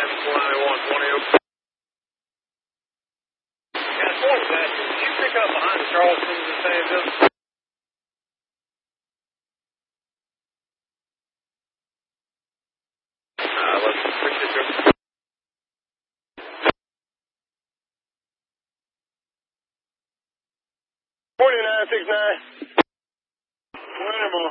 Did you pick up behind Charleston and say this? Let's appreciate you. 4969. Wintermore.